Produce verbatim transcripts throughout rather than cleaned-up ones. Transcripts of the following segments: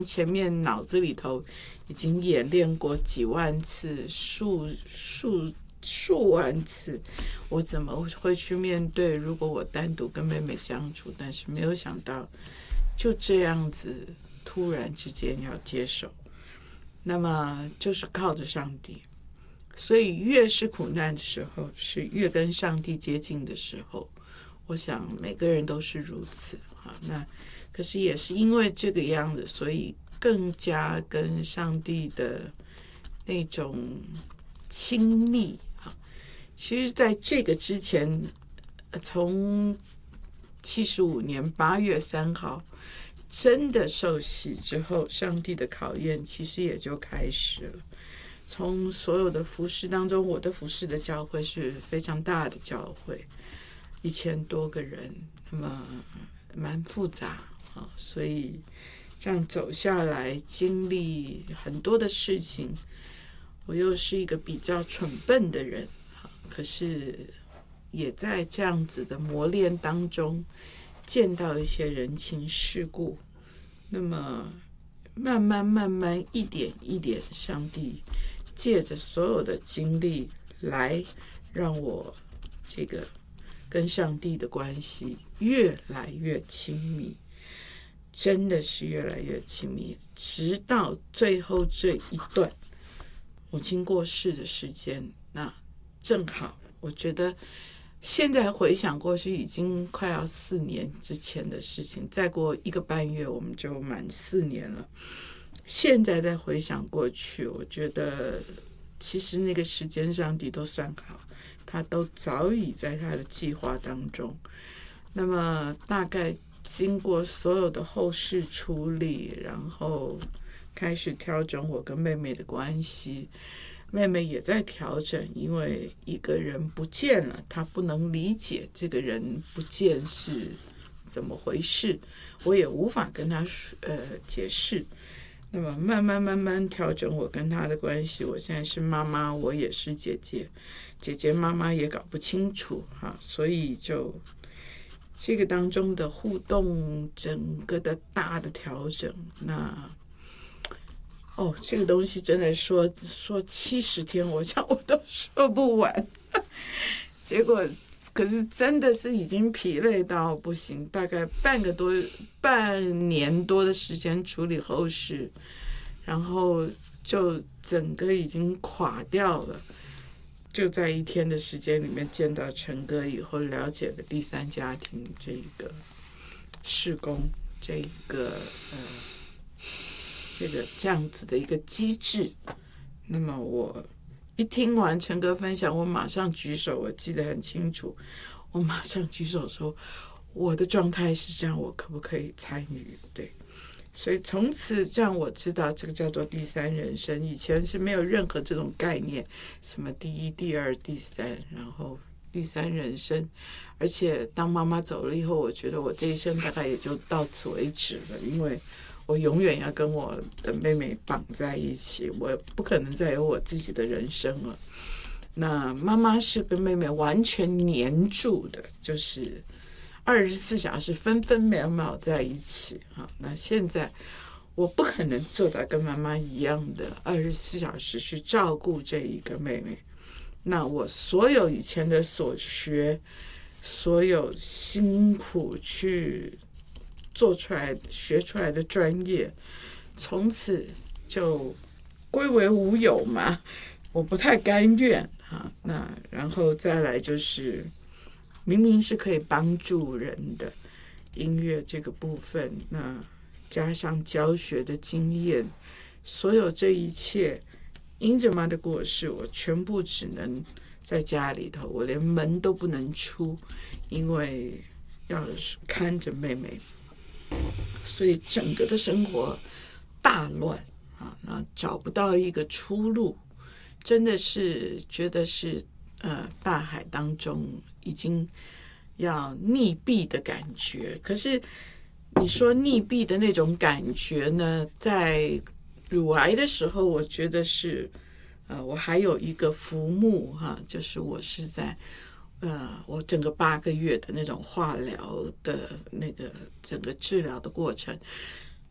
前面脑子里头已经演练过几万次、数数数万次，我怎么会去面对？如果我单独跟妹妹相处，但是没有想到就这样子突然之间要接手，那么就是靠着上帝。所以越是苦难的时候，是越跟上帝接近的时候。我想每个人都是如此哈。那可是也是因为这个样子，所以更加跟上帝的那种亲密哈。其实在这个之前，从七十五年八月三号真的受洗之后，上帝的考验其实也就开始了。从所有的服事当中，我的服事的教会是非常大的教会，一千多个人，那么蛮复杂啊，所以这样走下来，经历很多的事情。我又是一个比较蠢笨的人，可是也在这样子的磨练当中，见到一些人情世故，那么慢慢慢慢一点一点，上帝借着所有的经历来让我这个跟上帝的关系越来越亲密，真的是越来越亲密，直到最后这一段母亲过世的时间，那正好我觉得现在回想过去已经快要四年之前的事情，再过一个半月我们就满四年了。现在再回想过去，我觉得其实那个时间上帝都算好，他都早已在他的计划当中。那么大概经过所有的后事处理，然后开始调整我跟妹妹的关系，妹妹也在调整，因为一个人不见了，她不能理解这个人不见是怎么回事，我也无法跟她呃解释。那么慢慢慢慢调整我跟她的关系，我现在是妈妈，我也是姐姐，姐姐妈妈也搞不清楚哈，所以就这个当中的互动，整个的大的调整，那哦，这个东西真的说说七十天，我想我都说不完。结果，可是真的是已经疲累到不行，大概半个多半年多的时间处理后事，然后就整个已经垮掉了。就在一天的时间里面见到陈哥以后，了解了第三家庭这个事工，这个呃。这个这样子的一个机制，那么我一听完陈哥分享，我马上举手，我记得很清楚，我马上举手说，我的状态是这样，我可不可以参与？对，所以从此这样我知道这个叫做第三人生，以前是没有任何这种概念，什么第一、第二、第三，然后第三人生，而且当妈妈走了以后，我觉得我这一生大概也就到此为止了，因为我永远要跟我的妹妹绑在一起，我不可能再有我自己的人生了。那妈妈是跟妹妹完全黏住的，就是二十四小时分分秒秒在一起哈。那现在我不可能做到跟妈妈一样的二十四小时去照顾这一个妹妹。那我所有以前的所学，所有辛苦去做出来学出来的专业，从此就归为无有嘛，我不太甘愿哈。那然后再来就是明明是可以帮助人的音乐这个部分，那加上教学的经验，所有这一切因着妈的过世，我全部只能在家里头，我连门都不能出，因为要看着妹妹，所以整个的生活大乱啊，那找不到一个出路，真的是觉得是呃大海当中已经要溺毙的感觉。可是你说溺毙的那种感觉呢，在乳癌的时候，我觉得是呃我还有一个浮木哈，就是我是在呃，我整个八个月的那种化疗的那个整个治疗的过程，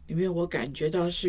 里面我感觉到是